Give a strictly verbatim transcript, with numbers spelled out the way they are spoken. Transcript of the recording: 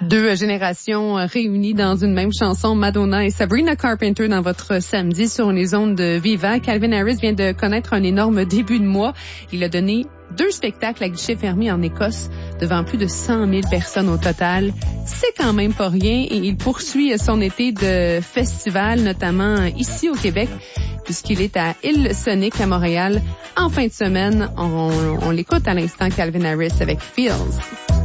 Deux générations réunies dans une même chanson, Madonna et Sabrina Carpenter dans votre samedi sur les ondes de Viva. Calvin Harris vient de connaître un énorme début de mois. Il a donné deux spectacles à guichet fermé en Écosse devant plus de cent mille personnes au total. C'est quand même pas rien et il poursuit son été de festival, notamment ici au Québec, puisqu'il est à Île Sonic à Montréal en fin de semaine. On, on l'écoute à l'instant, Calvin Harris avec Feels.